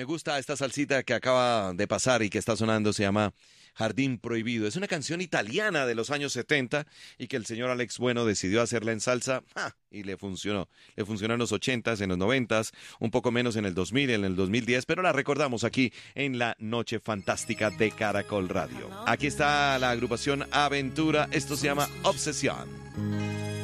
gusta esta salsita que acaba de pasar y que está sonando, se llama Jardín Prohibido. Es una canción italiana de los años 70 y que el señor Alex Bueno decidió hacerla en salsa y le funcionó. Le funcionó en los 80s, en los 90s, un poco menos en el 2000, en el 2010, pero la recordamos aquí en la Noche Fantástica de Caracol Radio. Aquí está la agrupación Aventura, esto se llama Obsesión.